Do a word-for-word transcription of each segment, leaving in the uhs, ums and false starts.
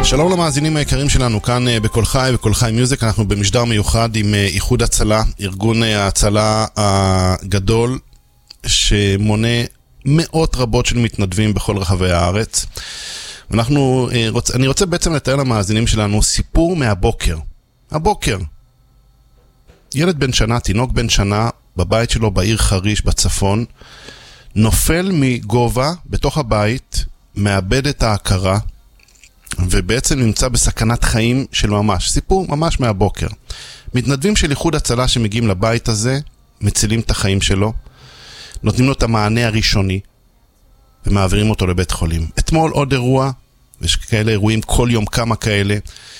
שלום למאזינים היקרים שלנו, כאן בכל חי, בכל חי מיוזיק. אנחנו במשדר מיוחד עם איחוד הצלה, ארגון ההצלה הגדול שמונה מאות רבות של מתנדבים בכל רחבי הארץ. אנחנו, אני רוצה בעצם לתאר למאזינים שלנו סיפור מהבוקר. הבוקר. ילד בן שנה, תינוק בן שנה, בבית שלו בעיר חריש בצפון, נופל מגובה בתוך הבית, מאבד את ההכרה, ובעצם נמצא בסכנת חיים של ממש. סיפור ממש מהבוקר. מתנדבים של איחוד הצלה שמגיעים לבית הזה, מצילים את החיים שלו, נותנים לו את המענה הראשוני, ומעבירים אותו לבית חולים. אתמול עוד אירוע, ויש כאלה אירועים כל יום כמה כאלה,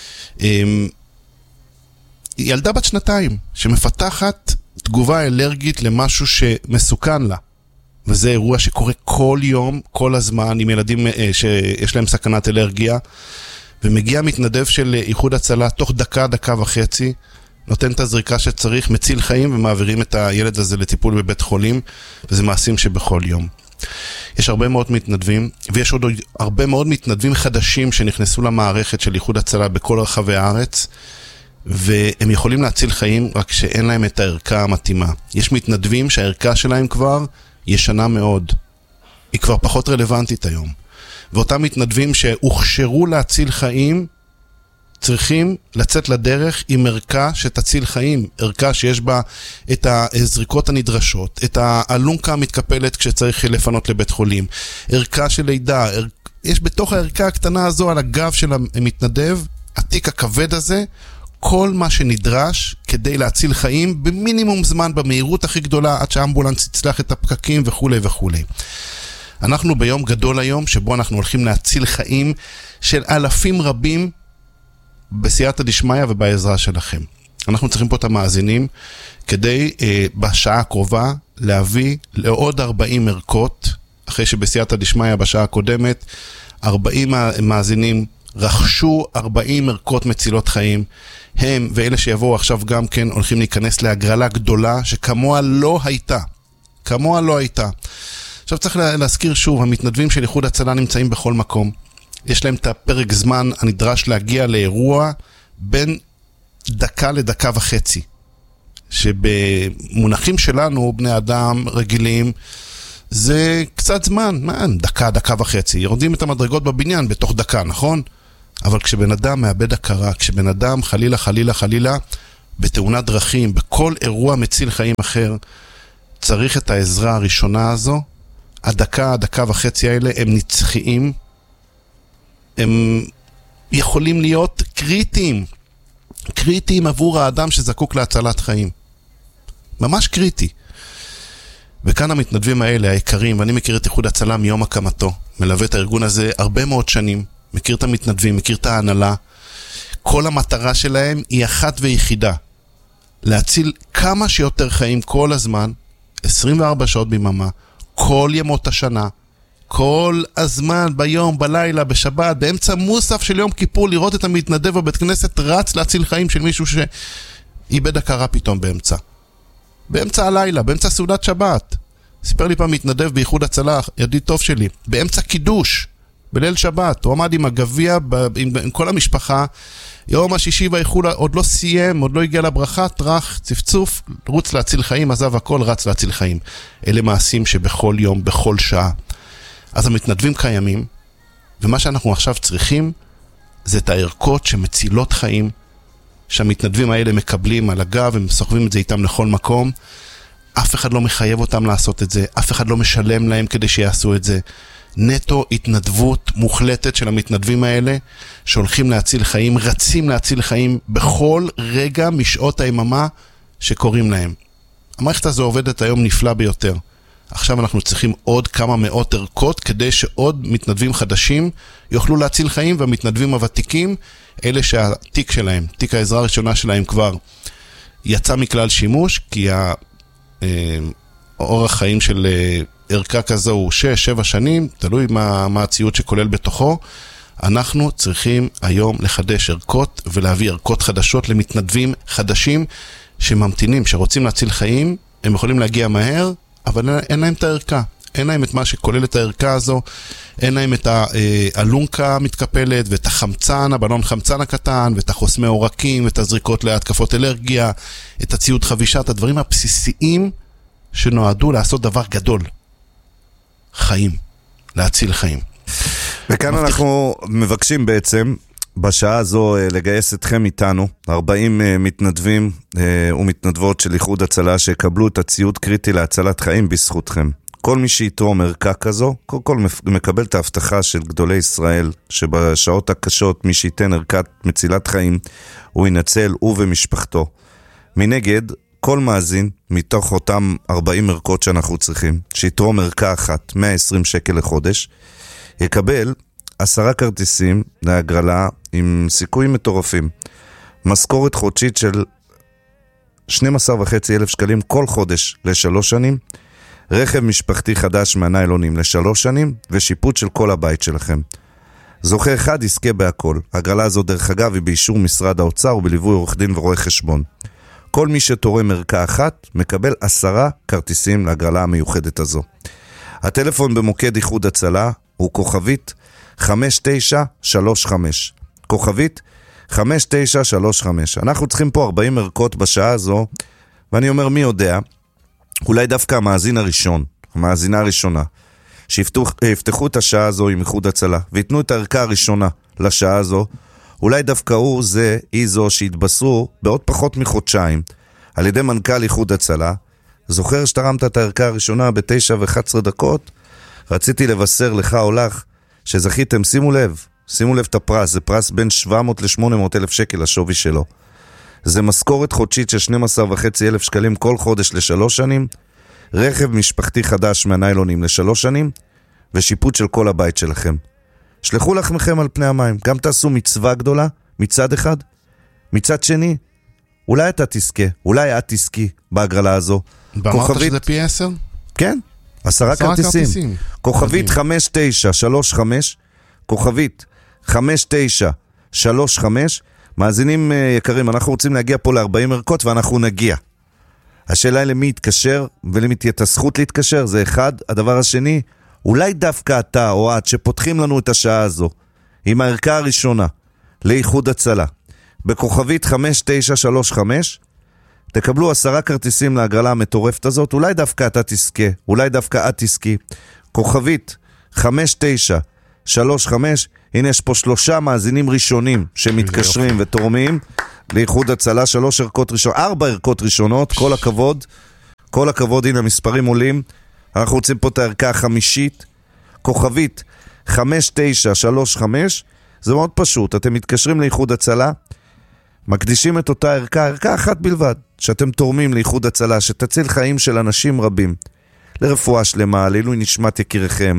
ילדה בת שנתיים, שמפתחת תגובה אלרגית למשהו שמסוכן לה. וזה אירוע שקורה כל יום, כל הזמן, עם ילדים שיש להם סכנת אלרגיה, ומגיע מתנדב של איחוד הצלה תוך דקה, דקה וחצי, נותן את הזריקה שצריך, מציל חיים, ומעבירים את הילד הזה לטיפול בבית חולים, וזה מעשים שבכל יום. יש הרבה מאוד מתנדבים, ויש עוד הרבה מאוד מתנדבים חדשים שנכנסו למערכת של איחוד הצלה בכל רחבי הארץ, והם יכולים להציל חיים רק שאין להם את הערכה המתאימה. יש מתנדבים שהערכה שלהם כבר ישנה מאוד. היא כבר פחות רלוונטית היום. ואותם מתנדבים שהוכשרו להציל חיים, צריכים לצאת לדרך עם ערכה שתציל חיים. ערכה שיש בה את הזריקות הנדרשות, את האלונקה המתקפלת כשצריך לפנות לבית חולים. ערכה של לידה. יש בתוך הערכה הקטנה הזו על הגב של המתנדב, התיק הכבד הזה, כל מה שנדרש כדי להציל חיים במינימום זמן, במהירות הכי גדולה, עד שהאמבולנס יצלח את הפקקים וכו' וכו'. אנחנו ביום גדול היום, שבו אנחנו הולכים להציל חיים של אלפים רבים בסייעתא דשמיא ובעזרה שלכם. אנחנו צריכים פה את המאזינים, כדי אה, בשעה הקרובה להביא לעוד ארבעים ערכות, אחרי שבסייעתא דשמיא בשעה הקודמת, ארבעים מאזינים רכשו ארבעים ערכות מצילות חיים. הם ואלה שיבואו עכשיו גם כן הולכים להיכנס להגרלה גדולה שכמוה לא הייתה. כמוה לא הייתה. עכשיו צריך להזכיר שוב, המתנדבים של איחוד הצלה נמצאים בכל מקום. יש להם את הפרק זמן הנדרש להגיע לאירוע בין דקה לדקה וחצי. שבמונחים שלנו, בני אדם רגילים, זה קצת זמן, מה, דקה, דקה וחצי. יורדים את המדרגות בבניין בתוך דקה, נכון? אבל כשבן אדם מאבד הכרה, כשבן אדם חלילה, חלילה, חלילה, בתאונת דרכים, בכל אירוע מציל חיים אחר, צריך את העזרה הראשונה הזו. הדקה, הדקה וחצי האלה הם נצחיים, הם יכולים להיות קריטיים, קריטיים עבור האדם שזקוק להצלת חיים. ממש קריטי. וכאן המתנדבים האלה, היקרים, ואני מכיר את איחוד הצלה מיום הקמתו, מלווה את הארגון הזה הרבה מאוד שנים, מכיר את המתנדבים, מכיר את ההנהלה. כל המטרה שלהם היא אחת ויחידה, להציל כמה שיותר חיים כל הזמן, עשרים וארבע שעות ביממה, כל ימות השנה, כל הזמן, ביום, בלילה, בשבת, באמצע מוסף של יום כיפור, לראות את המתנדב בבית כנסת רץ להציל חיים של מישהו שאיבד הכרה פתאום באמצע. באמצע הלילה, באמצע סעודת שבת. סיפר לי פעם מתנדב באיחוד הצלה, ידיד טוב שלי, באמצע קידוש, בליל שבת, הוא עמד עם הגביע, עם, עם כל המשפחה, יום השישי והאיחוד עוד לא סיים, עוד לא הגיע לברכה, טרח, צפצוף, רוץ להציל חיים, עזב הכל, רץ להציל חיים. אלה מעשים שבכל יום, בכל שעה. אז המתנדבים קיימים, ומה שאנחנו עכשיו צריכים, זה את הערכות שמצילות חיים, שהמתנדבים האלה מקבלים על הגב, הם סוחבים את זה איתם לכל מקום, אף אחד לא מחייב אותם לעשות את זה, אף אחד לא משלם להם כדי שיעשו את זה. נטו התנדבות מוחלטת של המתנדבים האלה, שהולכים להציל חיים, רצים להציל חיים בכל רגע משעות היממה שקוראים להם. המערכת הזו עובדת היום נפלא ביותר. עכשיו אנחנו צריכים עוד כמה מאות ערכות, כדי שעוד מתנדבים חדשים יוכלו להציל חיים, והמתנדבים הוותיקים, אלה שהתיק שלהם, תיק העזרה הראשונה שלהם כבר יצא מכלל שימוש, כי האורח חיים של ערכה כזו הוא שש, שבע שנים, תלוי מה, מה הציוד שכולל בתוכו. אנחנו צריכים היום לחדש ערכות ולהביא ערכות חדשות למתנדבים חדשים שממתינים, שרוצים להציל חיים, הם יכולים להגיע מהר, אבל אין להם את הערכה. אין להם את מה שכולל את הערכה הזו, אין להם את האלונקה המתקפלת, ואת החמצן, הבלון חמצן הקטן, ואת החוסמי עורקים, ואת הזריקות להתקפות אלרגיה, את הציוד חבישה, את הדברים הבסיסיים שנועדו לעשות דבר גדול. חיים. להציל חיים. וכאן מבטיח... אנחנו מבקשים בעצם, בשעה הזו לגייס אתכם איתנו, ארבעים מתנדבים ומתנדבות של איחוד הצלה, שיקבלו את הציוד קריטי להצלת חיים בזכותכם. כל מי שיתרום ערכה כזו, כל כל מקבל את ההבטחה של גדולי ישראל, שבשעות הקשות מי שייתן ערכת מצילת חיים, הוא ינצל, הוא ומשפחתו. מנגד, כל מאזין, מתוך אותם ארבעים ערכות שאנחנו צריכים, שיתרום ערכה אחת, מאה ועשרים שקל לחודש, יקבל עשרה כרטיסים להגרלה עם סיכויים מטורפים. משכורת חודשית של שנים עשר וחצי אלף שקלים כל חודש לשלוש שנים, רכב משפחתי חדש מהניילונים לשלוש שנים, ושיפוט של כל הבית שלכם. זוכה אחד יזכה בהכל. הגרלה הזו דרך אגב היא באישור משרד האוצר ובליווי עורך דין ורואה חשבון. כל מי שתורם ערכה אחת מקבל עשרה כרטיסים להגרלה המיוחדת הזו. הטלפון במוקד איחוד הצלה הוא כוכבית חמש תשע שלוש חמש. כוכבית חמש תשע שלוש חמש. אנחנו צריכים פה ארבעים ערכות בשעה הזו, ואני אומר מי יודע, אולי דווקא המאזין הראשון, המאזינה הראשונה, שיפתחו את השעה הזו עם איחוד הצלה, ויתנו את הערכה הראשונה לשעה הזו, אולי דווקא הוא זה, היא זו שהתבשרו בעוד פחות מחודשיים, על ידי מנכ"ל איחוד הצלה. זוכר שתרמת את הערכה הראשונה בתשע ואחת עשרה דקות? רציתי לבשר לך או לך, שזכיתם, שימו לב, שימו לב את הפרס, זה פרס בין שבע מאות לשמונה מאות אלף שקל השווי שלו. זה משכורת חודשית של שנים עשר וחצי אלף שקלים כל חודש לשלוש שנים, רכב משפחתי חדש מהניילונים לשלוש שנים, ושיפוט של כל הבית שלכם. שלחו לחמכם על פני המים, גם תעשו מצווה גדולה, מצד אחד, מצד שני, אולי אתה תזכה, אולי את תזכי בהגרלה הזו. ואמרת שזה פי עשר? כן, עשרה כרטיסים. כוכבית חמש תשע שלוש חמש, כוכבית חמש תשע שלוש חמש, מאזינים יקרים, אנחנו רוצים להגיע פה ל-ארבעים ערכות ואנחנו נגיע. השאלה היא למי יתקשר ולמי תהיה את הזכות להתקשר, זה אחד. הדבר השני, אולי דווקא אתה או את שפותחים לנו את השעה הזו עם הערכה הראשונה לאיחוד הצלה בכוכבית חמש תשע שלוש חמש, תקבלו עשרה כרטיסים להגרלה המטורפת הזאת. אולי דווקא אתה תזכה, אולי דווקא את תזכי. כוכבית חמש תשע שלוש חמש. הנה יש פה שלושה מאזינים ראשונים שמתקשרים ותורמים לאיחוד הצלה, שלוש ערכות ראשונות, ארבע ערכות ראשונות, כל הכבוד, כל הכבוד, הנה המספרים עולים. אנחנו רוצים פה את הערכה החמישית, כוכבית חמש תשע שלוש חמש. זה מאוד פשוט, אתם מתקשרים לאיחוד הצלה, מקדישים את אותה ערכה, ערכה אחת בלבד, שאתם תורמים לאיחוד הצלה, שתציל חיים של אנשים רבים, לרפואה שלמה, לעילוי נשמת יקיריכם.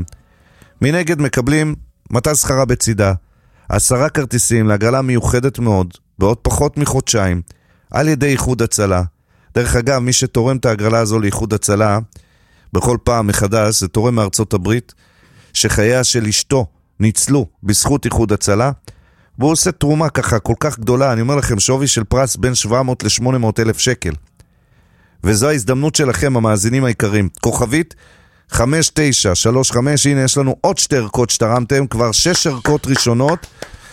מנגד מקבלים מתי שכרה בצידה, עשרה כרטיסים להגרלה מיוחדת מאוד, בעוד פחות מחודשיים, על ידי איחוד הצלה. דרך אגב, מי שתורם את ההגרלה הזו לאיחוד הצלה, בכל פעם מחדש, זה תורם מארצות הברית, שחייה של אשתו ניצלו בזכות איחוד הצלה, והוא עושה תרומה ככה כל כך גדולה, אני אומר לכם, שווי של פרס בין שבע מאות לשמונה מאות אלף שקל. וזו ההזדמנות שלכם, המאזינים העיקרים. כוכבית חמש תשע שלוש חמש, הנה יש לנו עוד שתי ערכות שתרמתם, כבר שש ערכות ראשונות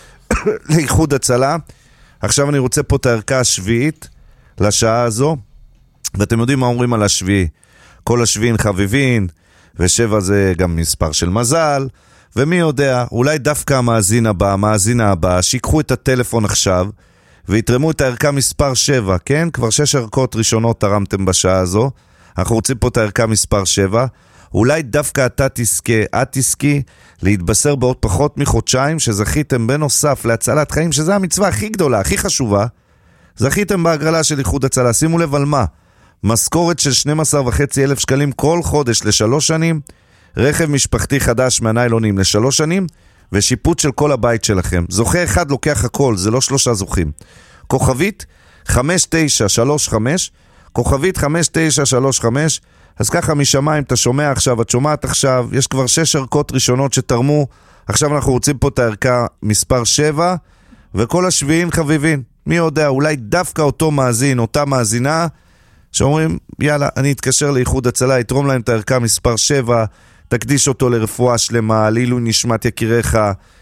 לאיחוד הצלה. עכשיו אני רוצה פה את הערכה השביעית לשעה הזו, ואתם יודעים מה אומרים על השביעי. כל השביעין חביבין, ושבע זה גם מספר של מזל, ומי יודע, אולי דווקא המאזין הבא, המאזינה הבאה, שיקחו את הטלפון עכשיו, ויתרמו את הערכה מספר שבע, כן? כבר שש ערכות ראשונות תרמתם בשעה הזו, אנחנו רוצים פה את הערכה מספר שבע, אולי דווקא אתה תזכה, את תזכי, להתבשר בעוד פחות מחודשיים, שזכיתם בנוסף להצלת חיים, שזו המצווה הכי גדולה, הכי חשובה, זכיתם בהגרלה של איחוד הצלה. שימו לב על מה? משכורת של שנים עשר וחצי אלף שקלים כל חודש לשלוש שנים, רכב משפחתי חדש מהניילונים לשלוש שנים, ושיפוט של כל הבית שלכם. זוכה אחד לוקח הכל, זה לא שלושה זוכים. כוכבית חמש תשע שלוש חמש, כוכבית חמש תשע שלוש חמש. אז ככה משמיים, אתה שומע עכשיו, את שומעת עכשיו, יש כבר שש ערכות ראשונות שתרמו, עכשיו אנחנו רוצים פה את הערכה מספר שבע, וכל השביעים חביבין. מי יודע, אולי דווקא אותו מאזין, אותה מאזינה, שאומרים, יאללה, אני אתקשר לאיחוד הצלה, יתרום להם את הערכה מספר שבע, תקדיש אותו לרפואה שלמה, לעילוי נשמת יקיריך,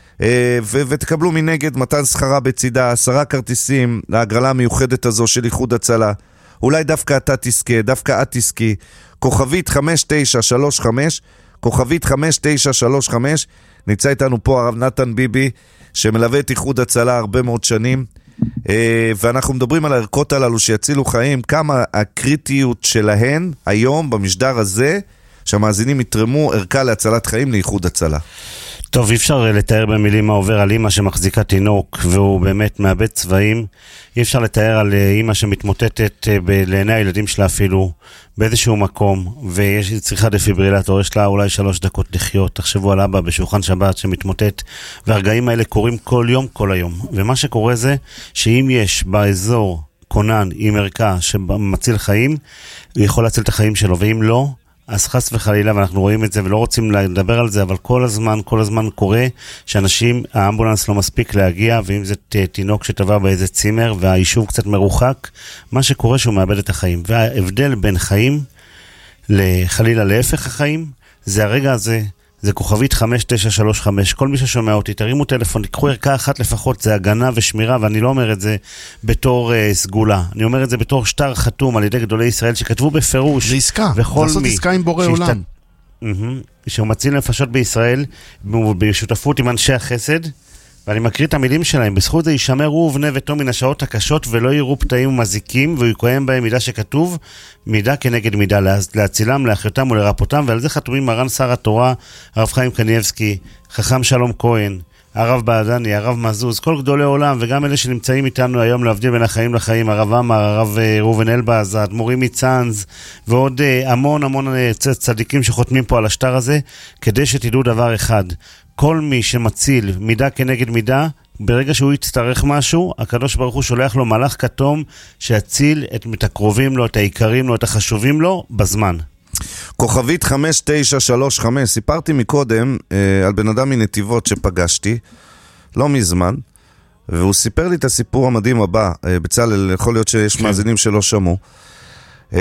ו- ותקבלו מנגד מתן שכרה בצידה, עשרה כרטיסים להגרלה המיוחדת הזו של איחוד הצלה. אולי דווקא אתה תזכה, דווקא את תזכי. כוכבית חמש תשע שלוש חמש, כוכבית חמש תשע שלוש חמש, נמצא איתנו פה הרב נתן ביבי, שמלווה את איחוד הצלה הרבה מאוד שנים, ואנחנו מדברים על הערכות הללו שיצילו חיים, כמה הקריטיות שלהן היום במשדר הזה, שהמאזינים יתרמו ערכה להצלת חיים לאיחוד הצלה. טוב, אי אפשר לתאר במילים מה עובר על אמא שמחזיקה תינוק והוא באמת מאבד צבעים. אי אפשר לתאר על אמא שמתמוטטת לעיני הילדים שלה אפילו באיזשהו מקום, ויש צריכה דפיברילטור, יש לה אולי שלוש דקות לחיות. תחשבו על אבא בשולחן שבת שמתמוטט, והרגעים האלה קורים כל יום כל היום. ומה שקורה זה שאם יש באזור כונן עם ערכה שמציל חיים, הוא יכול להציל את החיים שלו, ואם לא, אז חס וחלילה, ואנחנו רואים את זה ולא רוצים לדבר על זה, אבל כל הזמן, כל הזמן קורה שאנשים, האמבולנס לא מספיק להגיע, ואם זה תינוק שטבע באיזה צימר והיישוב קצת מרוחק, מה שקורה שהוא מאבד את החיים. וההבדל בין חיים לחלילה להפך החיים, זה הרגע הזה, זה כוכבית חמש תשע שלוש חמש. כל מי ששומע אותי, תרימו טלפון, תיקחו ערכה אחת לפחות, זה הגנה ושמירה, ואני לא אומר את זה בתור uh, סגולה, אני אומר את זה בתור שטר חתום על ידי גדולי ישראל, שכתבו בפירוש. זה עסקה, לעשות עסקה עם בורא עולם. Mm-hmm. שהוא מציל נפשות בישראל, בשותפות עם אנשי החסד, ואני מקריא את המילים שלהם, בזכות זה יישמרו ובני ביתו מן השעות הקשות, ולא יראו פתאים ומזיקים, ויקוים בהם מידה שכתוב, מידה כנגד מידה, להצילם, להחיותם ולרפותם, ועל זה חתומים מרן שר התורה, הרב חיים קניאבסקי, חכם שלום כהן, הרב בעדני, הרב מזוז, כל גדולי עולם, וגם אלה שנמצאים איתנו היום להבדיל בין החיים לחיים, הרב אמר, הרב ראובן אלבז, האדמו"רים מצאנז, ועוד המון המון צדיקים שחותמים פה על השטר הזה, כדי שתדעו דבר אחד, כל מי שמציל מידה כנגד מידה, ברגע שהוא יצטרך משהו, הקדוש ברוך הוא שולח לו מלאך כתום שיציל את הקרובים לו, את העיקרים לו, את החשובים לו, בזמן. כוכבית חמש תשע שלוש חמש, סיפרתי מקודם אה, על בן אדם מנתיבות שפגשתי, לא מזמן, והוא סיפר לי את הסיפור המדהים הבא, אה, בצלאל, יכול להיות שיש כן. מאזינים שלא שמעו. אה,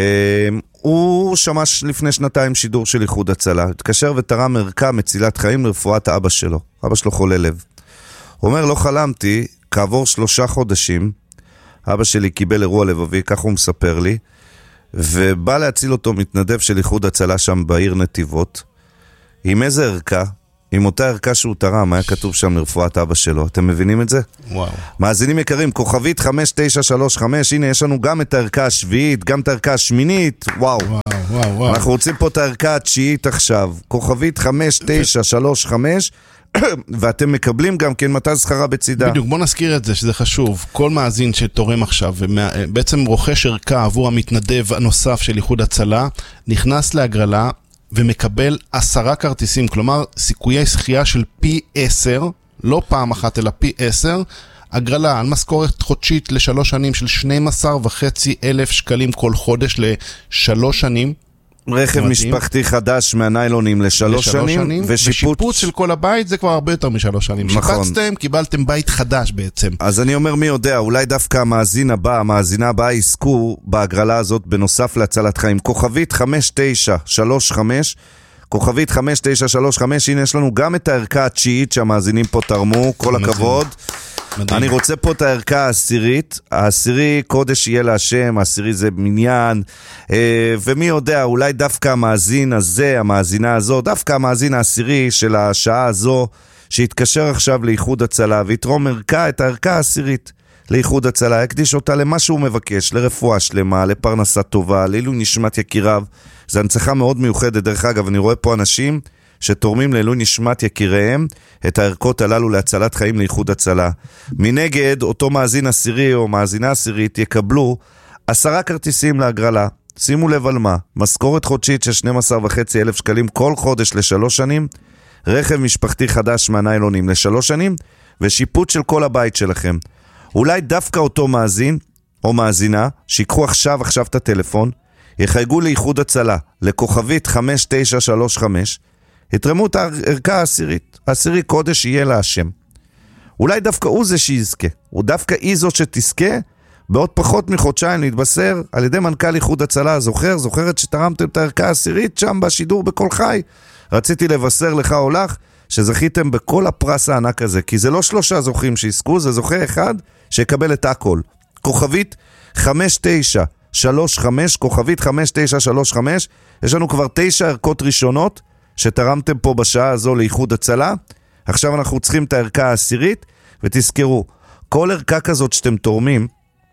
הוא שמע לפני שנתיים שידור של איחוד הצלה, התקשר ותרם ערכה מצילת חיים לרפואת האבא שלו, אבא שלו חולה לב. הוא אומר, לא חלמתי, כעבור שלושה חודשים, אבא שלי קיבל אירוע לבבי, כך הוא מספר לי, ובא להציל אותו מתנדב של איחוד הצלה שם בעיר נתיבות, עם איזה ערכה, עם אותה ערכה שהוא תרם, היה כתוב שם לרפואת אבא שלו. אתם מבינים את זה? וואו. מאזינים יקרים, כוכבית חמש תשע שלוש חמש, הנה יש לנו גם את הערכה השביעית, גם את הערכה השמינית, וואו. וואו, וואו, וואו. אנחנו רוצים פה את הערכה התשיעית עכשיו, כוכבית חמש תשע שלוש חמש, ואתם מקבלים גם כן מתן שכרה בצידה. בדיוק, בוא נזכיר את זה, שזה חשוב. כל מאזין שתורם עכשיו, בעצם רוכש ערכה עבור המתנדב הנוסף של איחוד הצלה, נכנס להגרלה ומקבל עשרה כרטיסים, כלומר סיכויי זכייה של פי עשר, לא פעם אחת אלא פי עשר, הגרלה על משכורת חודשית לשלוש שנים של שנים עשר וחצי אלף שקלים כל חודש לשלוש שנים. רכב משפחתי חדש מהניילונים לשלוש שנים, שנים ושיפוץ... ושיפוץ של כל הבית זה כבר הרבה יותר משלוש שנים. נכון. שיפצתם, קיבלתם בית חדש בעצם. אז אני אומר מי יודע, אולי דווקא המאזין הבא, המאזינה הבאה יזכו בהגרלה הזאת בנוסף להצלת חיים. כוכבית חמש תשע שלוש חמש, כוכבית חמש תשע שלוש חמש, הנה יש לנו גם את הערכה התשיעית שהמאזינים פה תרמו, כל מדהים. הכבוד. מדהים. אני רוצה פה את הערכה העשירית, העשירי קודש יהיה להשם, העשירי זה מניין, ומי יודע, אולי דווקא המאזין הזה, המאזינה הזו, דווקא המאזין העשירי של השעה הזו, שיתקשר עכשיו לאיחוד הצלה, ויתרום ערכה, את הערכה העשירית לאיחוד הצלה, יקדיש אותה למה שהוא מבקש, לרפואה שלמה, לפרנסה טובה, לעילוי נשמת יקיריו. זו הנצחה מאוד מיוחדת, דרך אגב, אני רואה פה אנשים שתורמים לעילוי נשמת יקיריהם את הערכות הללו להצלת חיים לאיחוד הצלה. מנגד, אותו מאזין עשירי או מאזינה עשירית יקבלו עשרה כרטיסים להגרלה. שימו לב על מה, משכורת חודשית של שנים עשר וחצי אלף שקלים כל חודש לשלוש שנים, רכב משפחתי חדש מהניילונים לשלוש שנים, ושיפוץ של כל הבית שלכם. אולי דווקא אותו מאזין או מאזינה שיקחו עכשיו עכשיו את הטלפון, יחייגו לאיחוד הצלה, לכוכבית חמש תשע שלוש חמש, יתרמו את הערכה העשירית. העשירי קודש יהיה להשם. אולי דווקא הוא זה שיזכה. הוא דווקא היא זאת שתזכה, בעוד פחות מחודשיים להתבשר על ידי מנכ"ל איחוד הצלה. זוכר? זוכרת שתרמתם את הערכה העשירית שם בשידור בכל חי? רציתי לבשר לך או לך, שזכיתם בכל הפרס הענק הזה, כי זה לא שלושה זוכים שיזכו, זה זוכה אחד שיקבל את הכל. כוכבית חמש תשע שלוש חמש, כוכבית חמש תשע שלוש חמש, יש לנו כבר תשע ערכות ראשונות, שתרמתם פה בשעה הזו לאיחוד הצלה, עכשיו אנחנו צריכים את הערכה העשירית, ותזכרו, כל ערכה כזאת שאתם תורמים,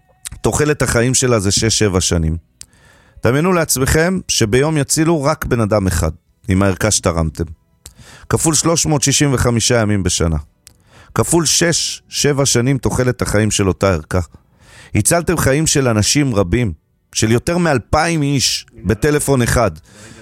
תוחלת החיים שלה זה שש שבע שנים. תאמינו לעצמכם שביום יצילו רק בן אדם אחד, עם הערכה שתרמתם. כפול שלוש מאות שישים וחמישה ימים בשנה. כפול שש שבע שנים תוחלת החיים של אותה ערכה. הצלתם חיים של אנשים רבים, של יותר מאלפיים איש, בטלפון אחד.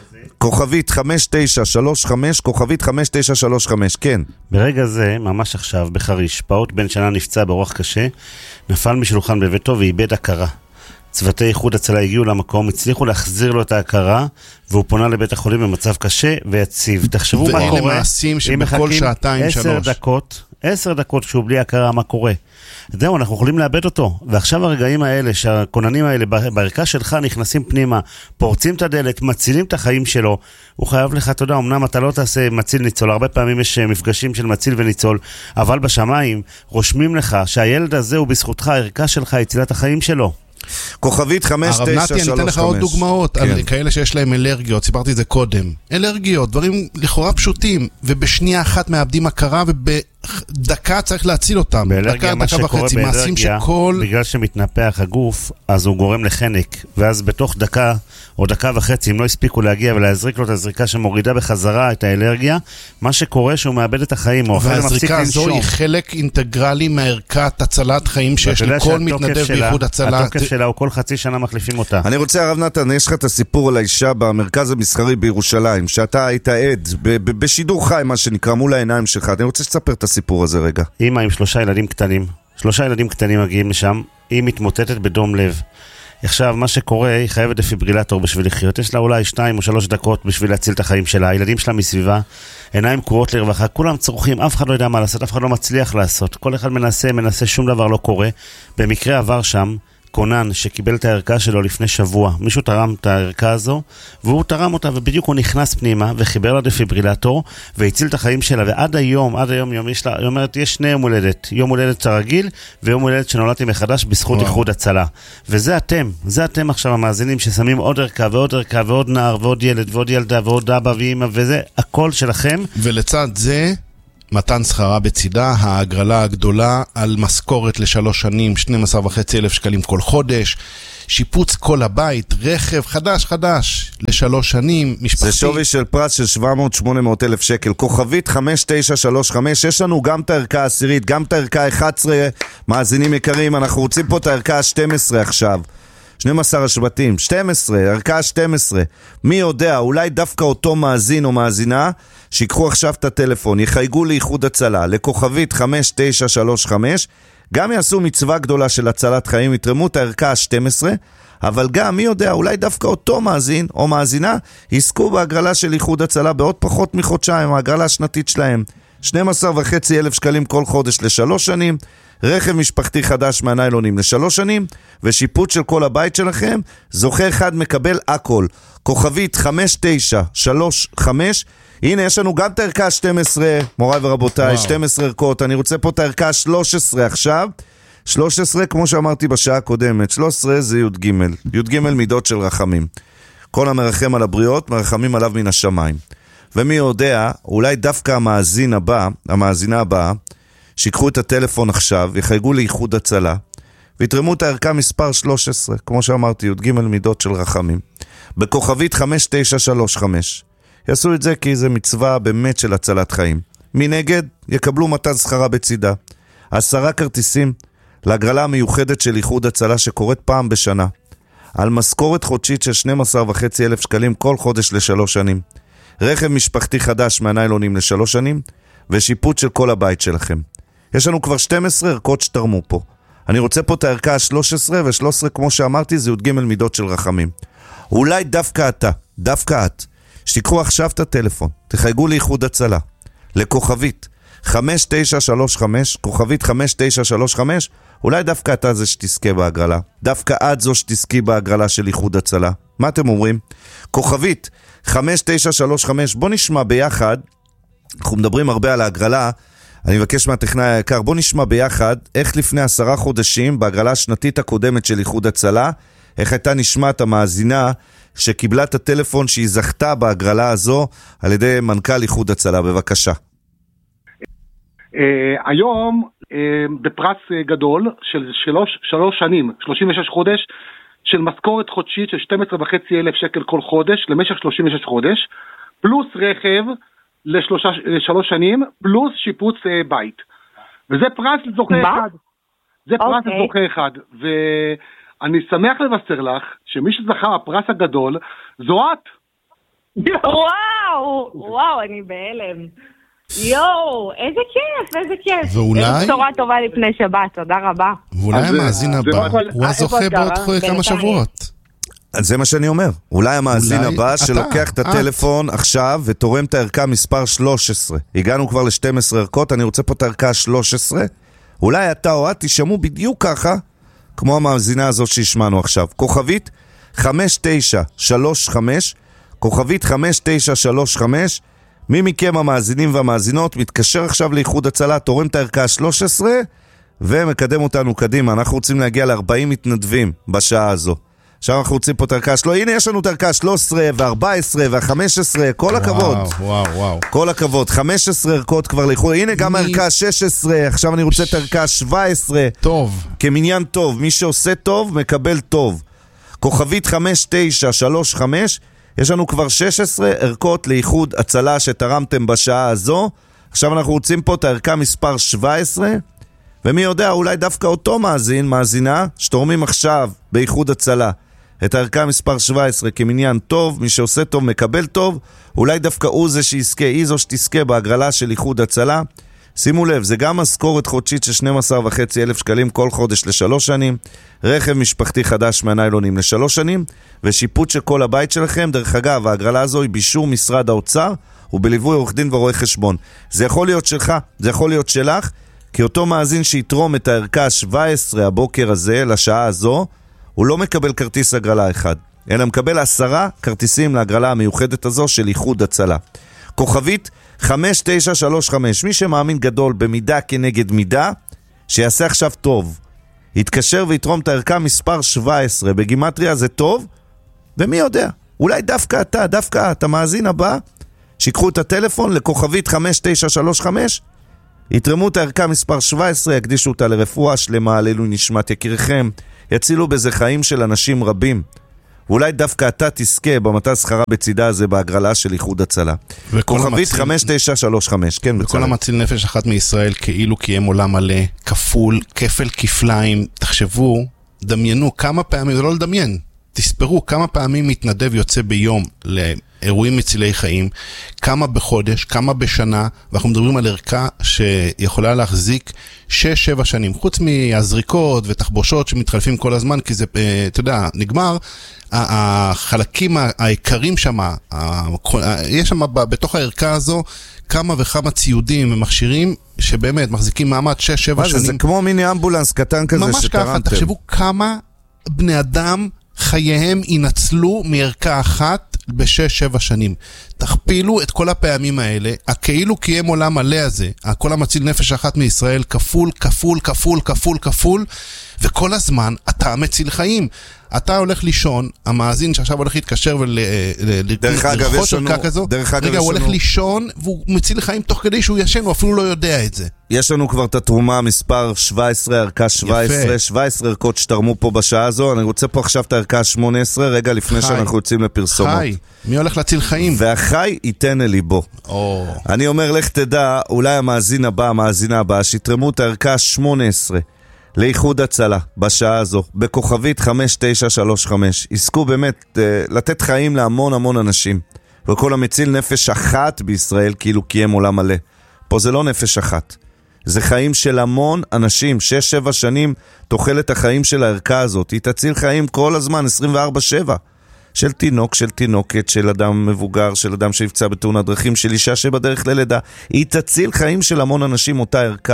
כוכבית חמש תשע שלוש חמש, כוכבית חמש תשע שלוש חמש, כן. ברגע זה, ממש עכשיו, בחריש, פעוט בן שנה נפצע באורח קשה, נפל משולחן בביתו ואיבד הכרה. צוותי איחוד הצלה הגיעו למקום, הצליחו להחזיר לו את ההכרה, והוא פונה לבית החולים במצב קשה ויציב. תחשבו מה קורה. ואלה מעשים שבכל שעתיים שלוש. עשר דקות, עשר דקות כשהוא בלי הכרה, מה קורה? זהו, אנחנו יכולים לאבד אותו. ועכשיו הרגעים האלה, שהכוננים האלה בערכה שלך נכנסים פנימה, פורצים את הדלת, מצילים את החיים שלו, הוא חייב לך, אתה יודע, אמנם אתה לא תעשה מציל ניצול, הרבה פעמים יש מפגשים של מציל וניצול, אבל בשמיים רושמים לך שהילד הזה הוא בזכותך, הערכה שלך, הצילת החיים שלו. כוכבית חמש תשע שלוש חמש. הרב נתי, אני אתן לך עוד דוגמאות על כאלה שיש להם אלרגיות, סיפרתי את זה קודם. אלרגיות, דברים לכאורה פשוטים, ובשנייה אחת מאבדים הכרה, ובדקה צריך להציל אותם. באלרגיה, מה שקורה באלרגיה, בגלל שמתנפח הגוף, אז הוא גורם לחנק, ואז בתוך דקה או דקה וחצי, אם לא הספיקו להגיע ולהזריק לו את הזריקה שמורידה בחזרה את האלרגיה, מה שקורה שהוא מאבד את החיים, והזריקה הזו היא חלק אינטגרלי מהערכת הצלת חיים שיש לכל מתנדב באיחוד הצלה. התוקף שלה הוא כל חצי שנה מחליפים אותה. אני רוצה, הרב נתן, יש לך את הסיפור על האישה במרכז המסחרי בירושלים, שאתה היית עד, בשידור חי, מה שנקרא, מול העיניים שלך. אני רוצה שתספר את הסיפור הזה רגע. אמא עם שלושה ילדים קטנים, שלושה ילדים קטנים מגיעים לשם, היא מתמוטטת בדום לב. עכשיו, מה שקורה, היא חייבת דפיברילטור בשביל לחיות. יש לה אולי שתיים או שלוש דקות בשביל להציל את החיים שלה. הילדים שלה מסביבה, עיניים קרועות לרווחה, כולם צורכים, אף אחד לא יודע מה לעשות, אף אחד לא מצליח לעשות. כל אחד מנסה, מנסה, שום דבר לא קורה. במקרה עבר שם כונן שקיבל את הערכה שלו לפני שבוע. מישהו תרם את הערכה הזו, והוא תרם אותה, ובדיוק הוא נכנס פנימה, וחיבר לה דפיברילטור, והציל את החיים שלה, ועד היום, עד היום, יום, יש לה, היא אומרת, יש שני יום הולדת, יום הולדת הרגיל, ויום הולדת שנולדתי מחדש בזכות איחוד הצלה. וזה אתם, זה אתם עכשיו המאזינים, ששמים עוד ערכה, ועוד ערכה, ועוד נער, ועוד ילד, ועוד ילדה, ועוד אבא ואמא, וזה הכל שלכם. ולצד זה, מתן שכרה בצידה, ההגרלה הגדולה על משכורת לשלוש שנים, שנים עשר וחצי אלף שקלים כל חודש, שיפוץ כל הבית, רכב חדש חדש לשלוש שנים, משפחתי. זה שווי של פרס של שבע מאות שמונה מאות אלף שקל. כוכבית חמש תשע שלוש חמש, יש לנו גם את הערכה העשירית, גם את הערכה אחת עשרה, מאזינים יקרים, אנחנו רוצים פה את הערכה ה-שתים עשרה עכשיו. שנים עשר השבטים, שתים עשרה, ערכה שתים עשרה. מי יודע, אולי דווקא אותו מאזין או מאזינה, שיקחו עכשיו את הטלפון, יחייגו לאיחוד הצלה, לכוכבית חמש תשע שלוש חמש, גם יעשו מצווה גדולה של הצלת חיים, יתרמו את הערכה ה-שתים עשרה, אבל גם, מי יודע, אולי דווקא אותו מאזין או מאזינה, יזכו בהגרלה של איחוד הצלה בעוד פחות מחודשיים, ההגרלה השנתית שלהם. שנים עשר וחצי אלף שקלים כל חודש לשלוש שנים, רכב משפחתי חדש מהניילונים לשלוש שנים, ושיפוט של כל הבית שלכם, זוכה אחד מקבל הכל. כוכבית חמש תשע שלוש חמש, הנה יש לנו גם את הערכה שתים עשרה, מוריי ורבותיי, שתים עשרה ערכות, אני רוצה פה את הערכה שלוש עשרה עכשיו, שלוש עשרה כמו שאמרתי בשעה הקודמת, שלוש עשרה זה י' ג', י' ג' מידות של רחמים. כל המרחם על הבריות, מרחמים עליו מן השמיים. ומי יודע, אולי דווקא המאזין הבא, המאזינה הבאה, שיקחו את הטלפון עכשיו, יחייגו לאיחוד הצלה, ויתרמו את הערכה מספר שלוש עשרה, כמו שאמרתי, י' ג' מידות של רחמים. בכוכבית חמש תשע שלוש חמש. יעשו את זה כי זה מצווה באמת של הצלת חיים. מנגד, יקבלו מתן שכרה בצידה. עשרה כרטיסים להגרלה המיוחדת של איחוד הצלה שקורית פעם בשנה. על משכורת חודשית של שנים עשר וחצי אלף שקלים כל חודש לשלוש שנים. רכב משפחתי חדש מהניילונים לשלוש שנים, ושיפוט של כל הבית שלכם. יש לנו כבר שתים עשרה ערכות שתרמו פה. אני רוצה פה את הערכה ה-שלוש עשרה, ו-שלוש עשרה כמו שאמרתי זה י' ג' מידות של רחמים. אולי דווקא אתה, דווקא את, שתיקחו עכשיו את הטלפון, תחייגו לאיחוד הצלה, לכוכבית חמש תשע שלוש חמש, כוכבית חמש תשע שלוש חמש, אולי דווקא אתה זה שתזכה בהגרלה. דווקא את זו שתזכי בהגרלה של איחוד הצלה. מה אתם אומרים? כוכבית חמש תשע שלוש חמש, בוא נשמע ביחד, אנחנו מדברים הרבה על ההגרלה, אני מבקש מהטכנאי היקר, בוא נשמע ביחד איך לפני עשרה חודשים בהגרלה השנתית הקודמת של איחוד הצלה, איך הייתה נשמעת המאזינה שקיבלה את הטלפון שהיא זכתה בהגרלה הזו על ידי מנכ"ל איחוד הצלה. בבקשה. היום בפרס גדול של שלוש, שלוש שנים, שלושים ושש חודש, של משכורת חודשית של שנים עשר וחצי אלף שקל כל חודש למשך שלושים ושש חודש, פלוס רכב לשלוש שנים, פלוס שיפוץ בית. וזה פרס לזוכה אחד. זה פרס okay. לזוכה אחד. ואני שמח לבשר לך שמי שזכה הפרס הגדול זו את. וואו, וואו, אני בהלם. יואו, איזה כיף, איזה כיף. ואולי... איזה בשורה טובה לפני שבת, תודה רבה. ואולי המאזין הבא, הוא הזוכה בעוד כמה שבועות. זה מה שאני אומר. אולי המאזין הבא שלוקח את הטלפון עכשיו ותורם את הערכה מספר שלוש עשרה. הגענו כבר ל-שתים עשרה ערכות, אני רוצה פה את הערכה שלוש עשרה. אולי אתה או את תשמעו בדיוק ככה, כמו המאזינה הזאת שהשמענו עכשיו. כוכבית חמש תשע שלוש חמש, כוכבית חמש תשע שלוש חמש, מי מכם המאזינים והמאזינות מתקשר עכשיו לאיחוד הצלה, תורם את הערכה שלוש עשרה ומקדם אותנו קדימה. אנחנו רוצים להגיע ל-ארבעים מתנדבים בשעה הזו. עכשיו אנחנו רוצים פה את הערכה שלו. הנה יש לנו את הערכה שלוש עשרה ו-ארבע עשרה ו-חמש עשרה, כל הכבוד. וואו, וואו. כל הכבוד. חמש עשרה ערכות כבר לאיחוד. הנה גם הערכה שש עשרה, עכשיו אני רוצה את הערכה שבע עשרה. טוב. כמניין טוב, מי שעושה טוב מקבל טוב. כוכבית חמש תשע שלוש חמש, יש לנו כבר שש עשרה ערכות לאיחוד הצלה שתרמתם בשעה הזו. עכשיו אנחנו רוצים פה את הערכה מספר שבע עשרה, ומי יודע, אולי דווקא אותו מאזין, מאזינה, שתורמים עכשיו באיחוד הצלה את הערכה מספר שבע עשרה כמניין טוב, מי שעושה טוב מקבל טוב, אולי דווקא הוא זה שיזכה, היא זו שתזכה בהגרלה של איחוד הצלה. שימו לב, זה גם משכורת חודשית של שנים עשר וחצי אלף שקלים כל חודש לשלוש שנים, רכב משפחתי חדש מהניילונים לשלוש שנים, ושיפוט של כל הבית שלכם. דרך אגב, ההגרלה הזו היא באישור משרד האוצר, ובליווי עורך דין ורואה חשבון. זה יכול להיות שלך, זה יכול להיות שלך, כי אותו מאזין שיתרום את הערכה שבע עשרה הבוקר הזה, לשעה הזו, הוא לא מקבל כרטיס הגרלה אחד, אלא מקבל עשרה כרטיסים להגרלה המיוחדת הזו של איחוד הצלה. כוכבית חמש תשע שלוש חמש, מי שמאמין גדול במידה כנגד מידה, שיעשה עכשיו טוב. יתקשר ויתרום את הערכה מספר שבע עשרה, בגימטריה זה טוב, ומי יודע, אולי דווקא אתה, דווקא אתה מאזין הבא, שיקחו את הטלפון לכוכבית חמש תשע שלוש חמש, יתרמו את הערכה מספר שבע עשרה, יקדישו אותה לרפואה שלמה, לעילוי נשמת יקיריכם, יצילו בזה חיים של אנשים רבים. ואולי דווקא אתה תזכה במטה שכרה בצידה הזה בהגרלה של איחוד הצלה. כוכבית חמש תשע שלוש חמש, כן, וכל המציל נפש אחת מישראל כאילו קיים עולם מלא, כפול, כפל כפליים. תחשבו, דמיינו כמה פעמים, זה לא לדמיין, תספרו כמה פעמים מתנדב יוצא ביום לאירועים מצילי חיים, כמה בחודש, כמה בשנה, ואנחנו מדברים על ערכה שיכולה להחזיק שש שבע שנים, חוץ מהזריקות ותחבושות שמתחלפים כל הזמן, כי זה, אתה יודע, נגמר. החלקים העיקרים שם, יש שם בתוך הערכה הזו כמה וכמה ציודים ומכשירים שבאמת מחזיקים מעמד שש שבע שנים. זה כמו מיני אמבולנס קטן כזה ממש שתרמתם. ככה, תחשבו כמה בני אדם חייהם ינצלו מערכה אחת בשש שבע שנים. תכפילו את כל הפעמים האלה, הכאילו קיים עולם מלא הזה, הכל המציל נפש אחת מישראל, כפול, כפול, כפול, כפול, כפול, וכל הזמן אתה מציל חיים. אתה הולך לישון, המאזין שעכשיו הולך להתקשר ולרכוש ערכה כזו, רגע, הוא הולך לישון והוא מציל חיים תוך כדי שהוא ישן, הוא אפילו לא יודע את זה. יש לנו כבר את התרומה מספר שבע עשרה, ערכה שבע עשרה, שבע עשרה ערכות שתרמו פה בשעה הזו. אני רוצה פה עכשיו את הערכה שמונה עשרה, רגע לפני שאנחנו יוצאים לפרסומות. חי, מי הולך להציל חיים? והחי ייתן אל ליבו. אני אומר, לך תדע, אולי המאזין הבא, המאזינה הבאה, שיתרמו את הערכה שמונה עשרה לאיחוד הצלה בשעה הזו, בכוכבית חמש תשע שלוש חמש. עסקו באמת לתת חיים להמון המון אנשים, וכל המציל נפש אחת בישראל כאילו קיים עולם מלא. פה זה לא נפש אחת, זה חיים של המון אנשים. שש שבע שנים תוחלת החיים של הערכה הזאת, היא תציל חיים כל הזמן, עשרים וארבע שבע, של תינוק, של תינוקת, של אדם מבוגר, של אדם שיפצע בתאונת דרכים, של אישה שבדרך ללידה. היא תציל חיים של המון אנשים, אותה ערכה.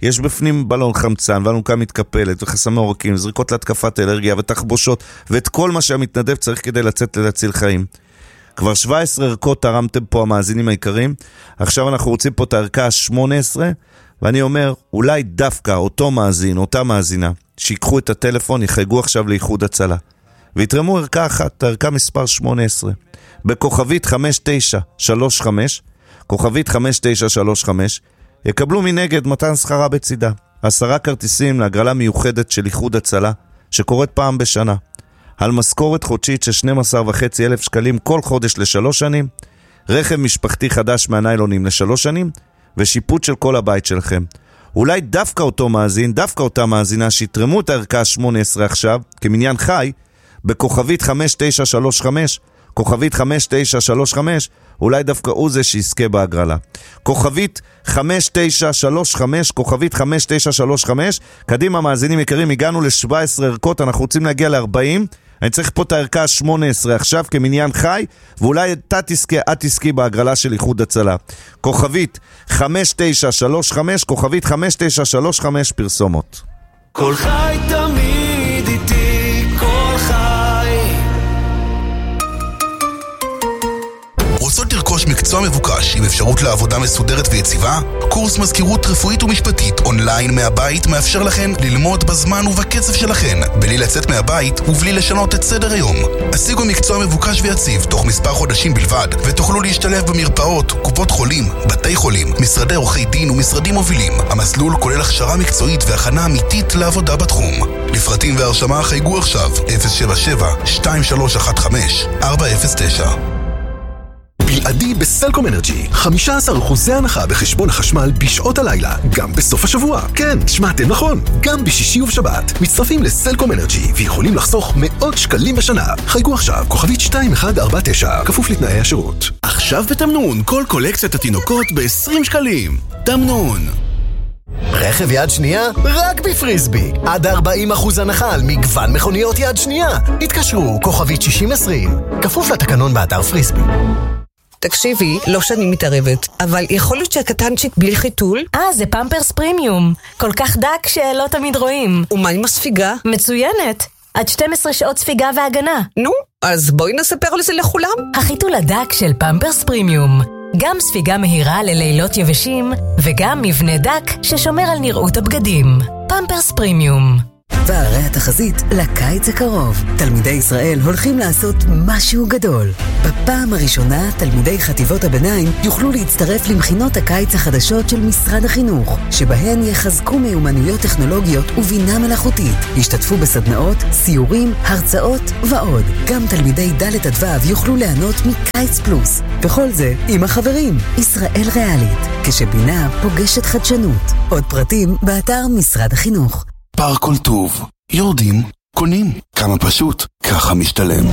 יש בפנים בלון חמצן, ואלונקה מתקפלת, וחסמי עורקים, זריקות להתקפת אלרגיה, ותחבושות, ואת כל מה שהמתנדב צריך כדי לצאת להציל חיים. כבר שבע עשרה ערכות תרמתם פה המאזינים העיקרים, עכשיו אנחנו רוצים פה את הערכה ה-שמונה עשרה, ואני אומר, אולי דווקא אותו מאזין, אותה מאזינה, שיקחו את הטלפון, יחייגו עכשיו לאיחוד הצלה, ויתרמו ערכה אחת, הערכה מספר שמונה עשרה, בכוכבית חמש תשע שלוש חמש, כוכבית חמש תשע שלוש חמש, יקבלו מנגד מתן שכרה בצידה, עשרה כרטיסים להגרלה מיוחדת של איחוד הצלה, שקורית פעם בשנה, על משכורת חודשית של שנים עשר וחצי אלף שקלים כל חודש לשלוש שנים, רכב משפחתי חדש מהניילונים לשלוש שנים, ושיפוט של כל הבית שלכם. אולי דווקא אותו מאזין, דווקא אותה מאזינה שיתרמו את הערכה שמונה עשרה עכשיו, כמניין חי, בכוכבית חמש תשע שלוש חמש, כוכבית חמש תשע שלוש חמש, אולי דווקא הוא זה שיזכה בהגרלה. כוכבית חמש תשע שלוש חמש, כוכבית חמש תשע שלוש חמש, קדימה מאזינים יקרים, הגענו ל-שבע עשרה ערכות, אנחנו רוצים להגיע ל-ארבעים, אני צריך פה את הערכה ה-שמונה עשרה עכשיו כמניין חי, ואולי אתה תזכה, את תזכי בהגרלה של איחוד הצלה. כוכבית חמש תשע שלוש חמש, כוכבית חמש תשע שלוש חמש, פרסומות. כל חי תמיד איתי, כל חי. רוצות לרכוש מקצוע מבוקש עם אפשרות לעבודה מסודרת ויציבה? קורס מזכירות רפואית ומשפטית אונליין מהבית מאפשר לכן ללמוד בזמן ובקצב שלכן, בלי לצאת מהבית ובלי לשנות את סדר היום. השיגו מקצוע מבוקש ויציב תוך מספר חודשים בלבד, ותוכלו להשתלב במרפאות, קופות חולים, בתי חולים, משרדי עורכי דין ומשרדים מובילים. המסלול כולל הכשרה מקצועית והכנה אמיתית לעבודה בתחום. לפרטים והרשמה חייגו עכשיו אפס שבע שבע שתיים שלוש אחת חמש ארבע אפס תשע. בלעדי בסלקום אנרג'י, חמישה עשר אחוזי הנחה בחשבון החשמל בשעות הלילה, גם בסוף השבוע. כן, שמעתם נכון, גם בשישי ובשבת. מצטרפים לסלקום אנרג'י ויכולים לחסוך מאות שקלים בשנה. חייגו עכשיו, כוכבית שתיים אחת ארבע תשע, כפוף לתנאי השירות. עכשיו בתמנון, כל קולקציית התינוקות ב-עשרים שקלים. תמנון. רכב יד שנייה? רק בפריסבי. עד ארבעים אחוז הנחה על מגוון מכוניות יד שנייה. התקשרו, כוכבית שישים עשרים. כפוף לתקנון באתר פריסבי. תקשיבי, לא שאני מתערבת, אבל יכול להיות שהקטנצ'יק בלי חיתול? אה, זה פמפרס פרימיום. כל כך דק שלא תמיד רואים. ומה עם הספיגה? מצוינת. עד שתים עשרה שעות ספיגה והגנה. נו, אז בואי נספר על זה לכולם. החיתול הדק של פמפרס פרימיום. גם ספיגה מהירה ללילות יבשים, וגם מבנה דק ששומר על נראות הבגדים. פמפרס פרימיום. והרי התחזית לקיץ הקרוב. תלמידי ישראל הולכים לעשות משהו גדול. בפעם הראשונה, תלמידי חטיבות הביניים יוכלו להצטרף למכינות הקיץ החדשות של משרד החינוך, שבהן יחזקו מיומנויות טכנולוגיות ובינה מלאכותית. ישתתפו בסדנאות, סיורים, הרצאות ועוד. גם תלמידי ד' עד ו' יוכלו ליהנות מקיץ פלוס. וכל זה עם החברים. ישראל ריאלית, כשבינה פוגשת חדשנות. עוד פרטים באתר משרד החינוך. פארק כל טוב, יורדים, קונים. כמה פשוט, ככה משתלם.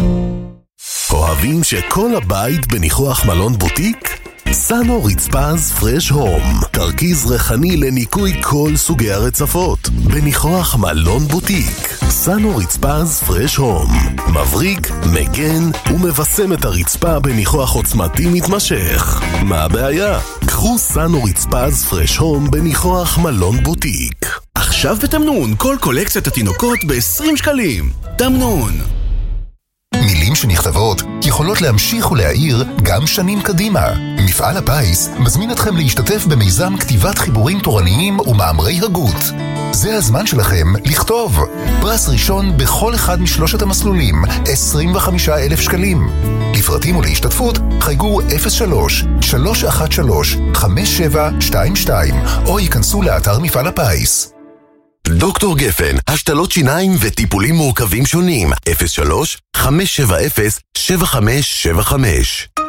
אוהבים שכל הבית בניחוח מלון בוטיק? סאנו רצפז פרש הום, תרכיז ריחני לניקוי כל סוגי הרצפות בניחוח מלון בוטיק. סאנו רצפז פרש הום מבריק, מגן ומבסם את הרצפה בניחוח עוצמתי מתמשך. מה הבעיה? קחו סאנו רצפז פרש הום בניחוח מלון בוטיק. עכשיו בתמנון, כל קולקציית התינוקות ב-עשרים שקלים. תמנון. מילים שנכתבות יכולות להמשיך ולהעיר גם שנים קדימה. מפעל הפיס מזמין אתכם להשתתף במיזם כתיבת חיבורים תורניים ומאמרי הגות. זה הזמן שלכם לכתוב. פרס ראשון בכל אחד משלושת המסלולים, עשרים וחמישה אלף שקלים. לפרטים ולהשתתפות חייגו אפס שלוש שלוש אחת שלוש חמש שבע שתיים שתיים או ייכנסו לאתר מפעל הפיס. דוקטור גפן, השתלות שיניים וטיפולים מורכבים שונים. אפס שלוש חמש שבע אפס שבע חמש שבע חמש.